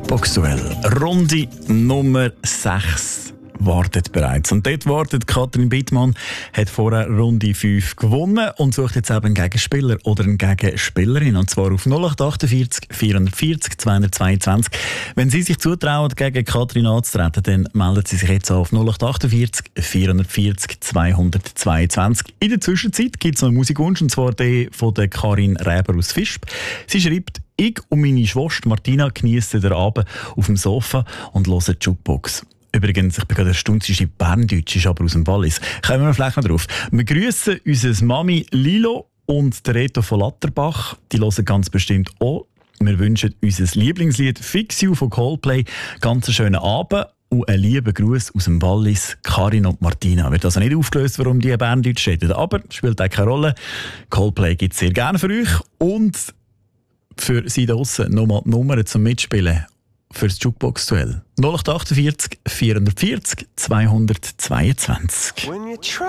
Jukebox-Duell. Runde Nummer 6 wartet bereits. Und dort wartet Katrin Bittmann, hat vorher Runde 5 gewonnen und sucht jetzt eben einen Gegenspieler oder eine Gegenspielerin. Und zwar auf 0848 440 222. Wenn Sie sich zutrauen, gegen Katrin anzutreten, dann melden Sie sich jetzt auf 0848 440 222. In der Zwischenzeit gibt es noch einen Musikwunsch, und zwar den von der Karin Räber aus Visp. Sie schreibt: Ich und meine Schwester Martina geniessen den Abend auf dem Sofa und hören die Jukebox. Übrigens, ich bin gerade erstaunt, sie schreibt Berndeutsch, ist aber aus dem Wallis. Kommen wir vielleicht noch drauf. Wir grüssen unsere Mami Lilo und der Reto von Latterbach. Die hören ganz bestimmt auch. Wir wünschen unser Lieblingslied «Fix You» von Coldplay ganz einen schönen Abend und einen lieben Gruß aus dem Wallis, Karin und Martina. Wird also nicht aufgelöst, warum die Berndeutsch reden, aber spielt auch keine Rolle. Coldplay gibt es sehr gerne für euch und für Sie da draussen nochmal die Nummern zum Mitspielen für das Jukebox-Duell. 0848 440 222.